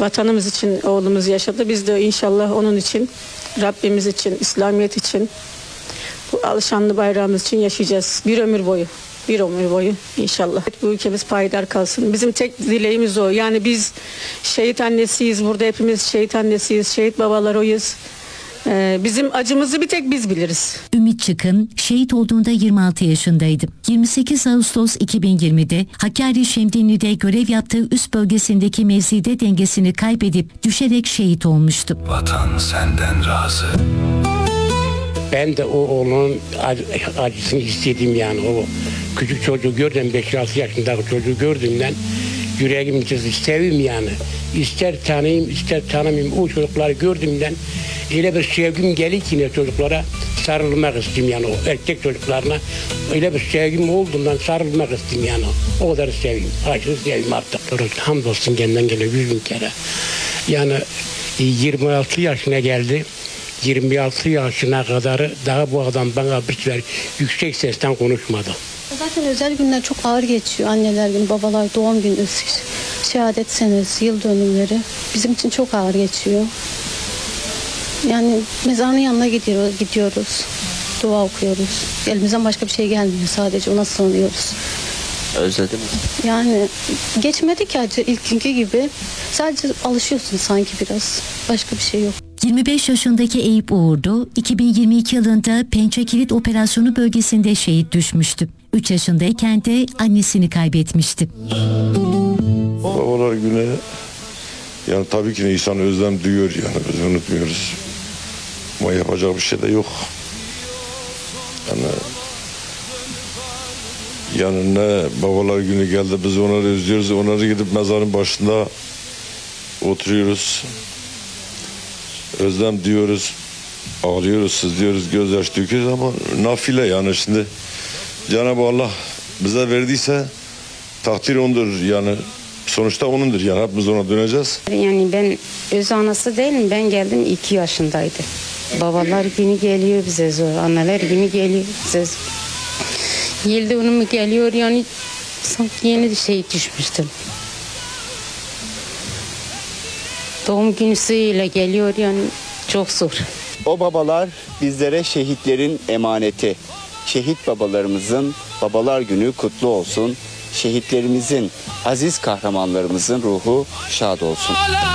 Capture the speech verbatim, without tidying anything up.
Vatanımız için oğlumuz yaşadı. Biz de inşallah onun için, Rabbimiz için, İslamiyet için, bu alşanlı bayrağımız için yaşayacağız. Bir ömür boyu. Bir ömür boyu inşallah. Bu ülkemiz payidar kalsın. Bizim tek dileğimiz o. Yani biz şehit annesiyiz. Burada hepimiz şehit annesiyiz. Şehit babalar oyuz. Ee, bizim acımızı bir tek biz biliriz. Ümit Çıkın şehit olduğunda yirmi altı yaşındaydı. yirmi sekiz Ağustos iki bin yirmide Hakkari Şemdinli'de görev yaptığı üst bölgesindeki mevzide dengesini kaybedip düşerek şehit olmuştu. Vatan senden razı. Ben de o oğlunun acısını hissettim yani. O küçük çocuğu gördüm, beş altı yaşındaki çocuğu gördüğümden yüreğim çizdi, sevim yani. İster tanıyayım, ister tanımayayım, o çocukları gördüğümden öyle bir sevgim gelir ki yine çocuklara sarılmak istedim yani, o erkek çocuklarına. Öyle bir sevgim olduğundan sarılmak istedim yani. O kadar seveyim, aşırı seveyim artık. Hamdolsun kendinden geliyor yüz bin kere. Yani yirmi altı yaşına geldi. yirmi altı yaşına kadar daha bu adam bana bir sefer yüksek sesten konuşmadı. Zaten özel günler çok ağır geçiyor. Anneler günü, babalar doğum günü, şehadet senesi, yıl dönümleri bizim için çok ağır geçiyor. Yani mezarın yanına gidiyoruz, gidiyoruz. Dua okuyoruz. Elimizden başka bir şey gelmiyor, sadece ona sığınıyoruz. Özledim. Yani geçmedi ki acı ilkinki gibi. Sadece alışıyorsun sanki biraz. Başka bir şey yok. yirmi beş yaşındaki Eyüp Uğurlu, iki bin yirmi iki yılında Pençe Kilit Operasyonu bölgesinde şehit düşmüştü. üç yaşındayken de annesini kaybetmişti. Babalar günü yani tabii ki insan özlem duyuyor yani, biz unutmuyoruz. Ama yapacak bir şey de yok. Yani yani ne babalar günü geldi, biz onları özlüyoruz. Onları gidip mezarın başında oturuyoruz. Özlem diyoruz, ağlıyoruz, sızlıyoruz, gözyaş döküyoruz ama nafile yani şimdi Cenab-ı Allah bize verdiyse takdir ondur yani, sonuçta onundur yani, hepimiz ona döneceğiz. Yani ben öz anası değilim, ben geldim iki yaşındaydı. Babalar günü geliyor bize zor, anneler günü geliyor bize zor. Yıl dönümü geliyor yani sanki yeni bir şey düşmüştüm. Doğum günüsüyle geliyor yani çok zor. O babalar bizlere şehitlerin emaneti. Şehit babalarımızın babalar günü kutlu olsun. Şehitlerimizin, aziz kahramanlarımızın ruhu şad olsun.